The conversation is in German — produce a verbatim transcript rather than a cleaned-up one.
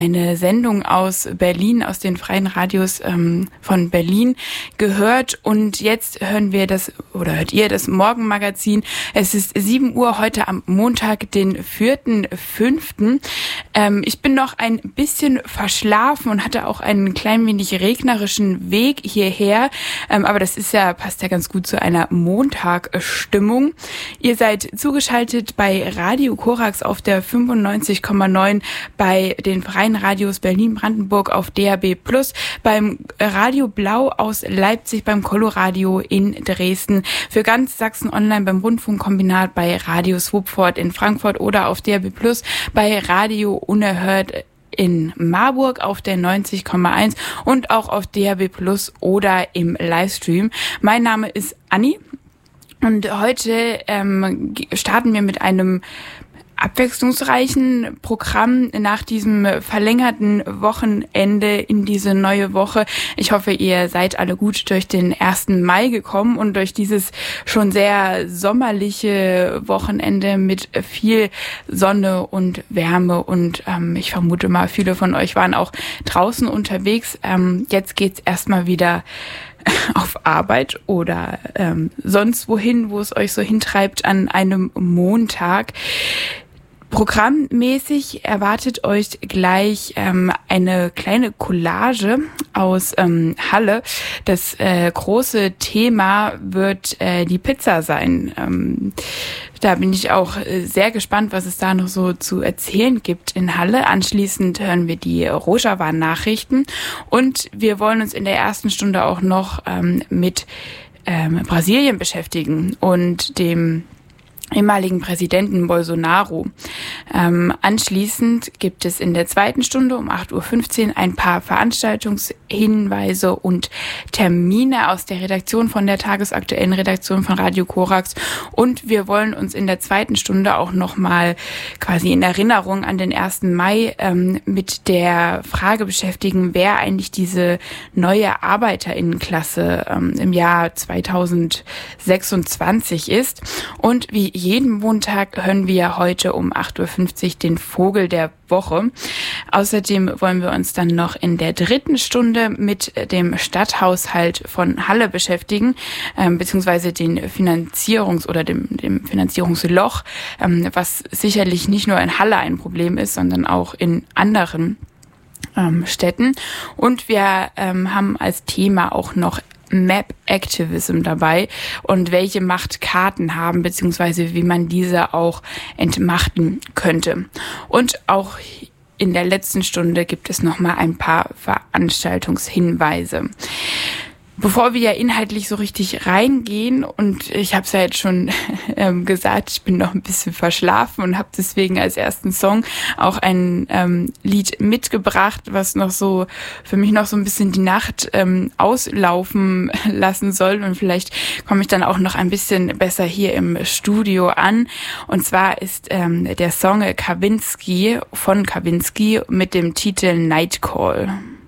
Eine Sendung aus Berlin, aus den freien Radios ähm, von Berlin gehört. Und jetzt hören wir das, oder hört ihr das Morgenmagazin. Es ist sieben Uhr heute am Montag, den vierten fünften Ähm, ich bin noch ein bisschen verschlafen und hatte auch einen klein wenig regnerischen Weg hierher. Ähm, aber das ist ja, passt ja ganz gut zu einer Montagstimmung. Ihr seid zugeschaltet bei Radio Korax auf der fünfundneunzig Komma neun, bei den freien Radios Berlin-Brandenburg auf D A B plus, beim Radio Blau aus Leipzig, beim Coloradio in Dresden, für ganz Sachsen online beim Rundfunkkombinat, bei Radio Swupford in Frankfurt oder auf D A B plus, bei Radio Unerhört in Marburg auf der neunzig Komma eins und auch auf D A B plus oder im Livestream. Mein Name ist Anni und heute ähm, starten wir mit einem abwechslungsreichen Programm nach diesem verlängerten Wochenende in diese neue Woche. Ich hoffe, ihr seid alle gut durch den ersten Mai gekommen und durch dieses schon sehr sommerliche Wochenende mit viel Sonne und Wärme. Und ähm, ich vermute mal, viele von euch waren auch draußen unterwegs. Ähm, jetzt geht's erstmal wieder auf Arbeit oder ähm, sonst wohin, wo es euch so hintreibt an einem Montag. Programmmäßig erwartet euch gleich ähm, eine kleine Collage aus ähm, Halle. Das äh, große Thema wird äh, die Pizza sein. Ähm, da bin ich auch äh, sehr gespannt, was es da noch so zu erzählen gibt in Halle. Anschließend hören wir die Rojava-Nachrichten und wir wollen uns in der ersten Stunde auch noch ähm, mit ähm, Brasilien beschäftigen und dem ehemaligen Präsidenten Bolsonaro. Ähm, anschließend gibt es in der zweiten Stunde um acht Uhr fünfzehn ein paar Veranstaltungshinweise und Termine aus der Redaktion, von der tagesaktuellen Redaktion von Radio Korax. Und wir wollen uns in der zweiten Stunde auch nochmal quasi in Erinnerung an den ersten Mai ähm, mit der Frage beschäftigen, wer eigentlich diese neue ArbeiterInnenklasse ähm, im Jahr zweitausendsechsundzwanzig ist. Und wie jeden Montag hören wir heute um acht Uhr fünfzig den Vogel der Woche. Außerdem wollen wir uns dann noch in der dritten Stunde mit dem Stadthaushalt von Halle beschäftigen, ähm, beziehungsweise den Finanzierungs- oder dem, dem Finanzierungsloch, ähm, was sicherlich nicht nur in Halle ein Problem ist, sondern auch in anderen ähm, Städten. Und wir ähm, haben als Thema auch noch Map Activism dabei und welche Macht Karten haben, beziehungsweise wie man diese auch entmachten könnte. Und auch in der letzten Stunde gibt es nochmal ein paar Veranstaltungshinweise. Bevor wir ja inhaltlich so richtig reingehen, und ich habe es ja jetzt schon ähm, gesagt, ich bin noch ein bisschen verschlafen und habe deswegen als ersten Song auch ein ähm, Lied mitgebracht, was noch so für mich noch so ein bisschen die Nacht ähm, auslaufen lassen soll, und vielleicht komme ich dann auch noch ein bisschen besser hier im Studio an. Und zwar ist ähm, der Song Kavinsky von Kavinsky mit dem Titel Night Call.